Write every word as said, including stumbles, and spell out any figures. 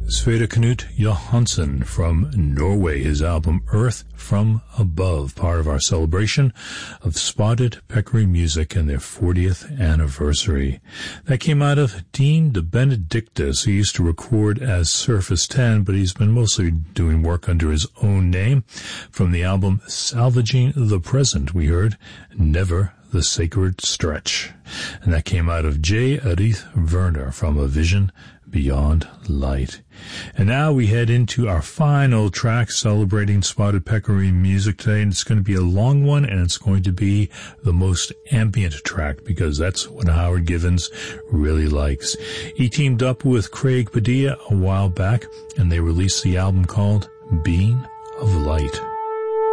Sverre Knut Johansen from Norway, his album Earth from Above, part of our celebration of Spotted Peccary Music and their fortieth anniversary. That came out of Dean de Benedictis. He used to record as Surface ten, but he's been mostly doing work under his own name. From the album Salvaging the Present, we heard Never the Sacred Stretch. And that came out of J. Arith Werner from A Vision Beyond Light. And now we head into our final track celebrating Spotted Peccary music today, and it's going to be a long one, and it's going to be the most ambient track because that's what Howard Givens really likes. He teamed up with Craig Padilla a while back, and they released the album called Being of Light.